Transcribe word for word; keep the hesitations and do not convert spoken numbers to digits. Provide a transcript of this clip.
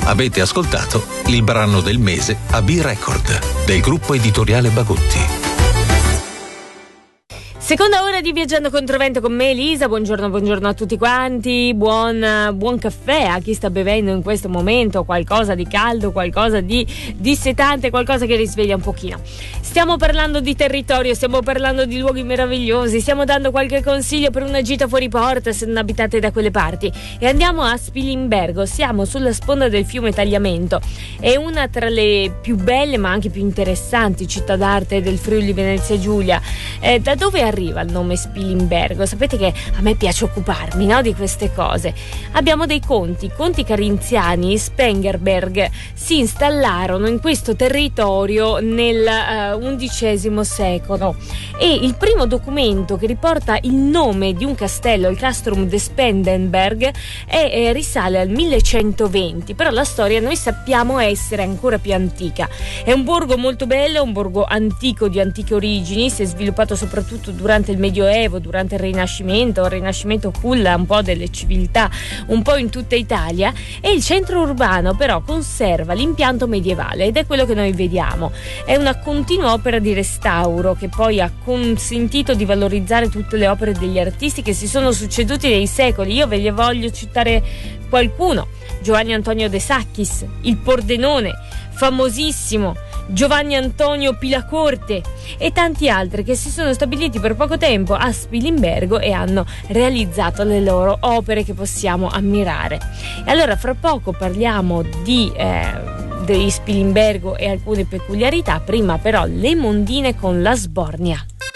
Avete ascoltato il brano del mese a B-Record del gruppo editoriale Bagotti. Seconda ora di Viaggiando Controvento con me, Elisa. Buongiorno, buongiorno a tutti quanti. Buon, buon caffè a chi sta bevendo in questo momento qualcosa di caldo, qualcosa di dissetante, qualcosa che risveglia un pochino. Stiamo parlando di territorio, stiamo parlando di luoghi meravigliosi, stiamo dando qualche consiglio per una gita fuori porta se non abitate da quelle parti. E andiamo a Spilimbergo, siamo sulla sponda del fiume Tagliamento. È una tra le più belle ma anche più interessanti città d'arte del Friuli Venezia Giulia. Eh, da dove arriva? arriva il nome Spilimbergo? Sapete che a me piace occuparmi, no, di queste cose. Abbiamo dei conti, conti carinziani, Spengerberg, si installarono in questo territorio nel uh, undicesimo secolo e il primo documento che riporta il nome di un castello, il Castrum de Spendenberg, è, è, risale al millecentoventi, però la storia noi sappiamo essere ancora più antica. È un borgo molto bello, un borgo antico di antiche origini, si è sviluppato soprattutto durante il Medioevo, durante il Rinascimento. Il Rinascimento culla un po' delle civiltà un po' in tutta Italia, e il centro urbano però conserva l'impianto medievale ed è quello che noi vediamo. È una continua opera di restauro che poi ha consentito di valorizzare tutte le opere degli artisti che si sono succeduti nei secoli. Io ve ne voglio citare qualcuno: Giovanni Antonio De Sacchis, il Pordenone, famosissimo, Giovanni Antonio Pilacorte e tanti altri che si sono stabiliti per poco tempo a Spilimbergo e hanno realizzato le loro opere che possiamo ammirare. E allora fra poco parliamo di eh, di Spilimbergo e alcune peculiarità, prima però le mondine con la Sbornia.